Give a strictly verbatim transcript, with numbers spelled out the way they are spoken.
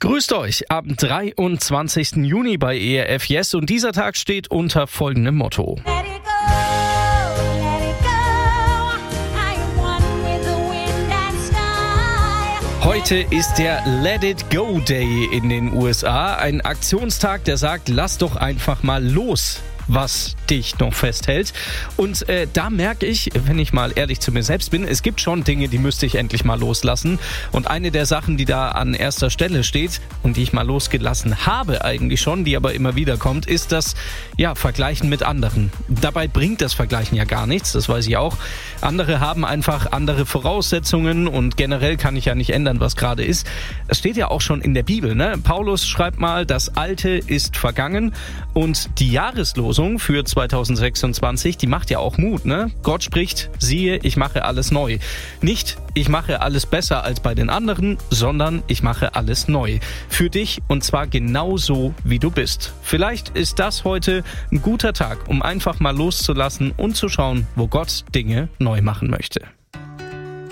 Grüßt euch am dreiundzwanzigsten Juni bei E R F Yes und dieser Tag steht unter folgendem Motto. Heute ist der Let It Go Day in den U S A, ein Aktionstag, der sagt, lass doch einfach mal los, was dich noch festhält. Und äh, da merke ich, wenn ich mal ehrlich zu mir selbst bin, es gibt schon Dinge, die müsste ich endlich mal loslassen. Und eine der Sachen, die da an erster Stelle steht und die ich mal losgelassen habe eigentlich schon, die aber immer wieder kommt, ist das ja, Vergleichen mit anderen. Dabei bringt das Vergleichen ja gar nichts, das weiß ich auch. Andere haben einfach andere Voraussetzungen und generell kann ich ja nicht ändern, was gerade ist. Es steht ja auch schon in der Bibel, ne? Paulus schreibt mal, das Alte ist vergangen und die Jahreslosung für zweitausendsechsundzwanzig, die macht ja auch Mut, ne? Gott spricht, siehe, ich mache alles neu. Nicht, ich mache alles besser als bei den anderen, sondern ich mache alles neu. Für dich und zwar genauso, wie du bist. Vielleicht ist das heute ein guter Tag, um einfach mal loszulassen und zu schauen, wo Gott Dinge neu machen möchte.